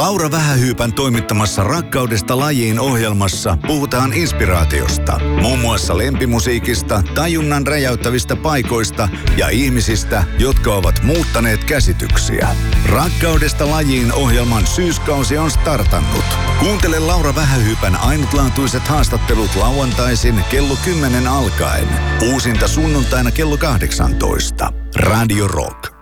Laura Vähähyypän toimittamassa Rakkaudesta lajiin -ohjelmassa puhutaan inspiraatiosta, muun muassa lempimusiikista, tajunnan räjäyttävistä paikoista ja ihmisistä, jotka ovat muuttaneet käsityksiä. Rakkaudesta lajiin -ohjelman syyskausi on startannut. Kuuntele Laura Vähähyypän ainutlaatuiset haastattelut lauantaisin kello 10 alkaen. Uusinta sunnuntaina kello 18. Radio Rock.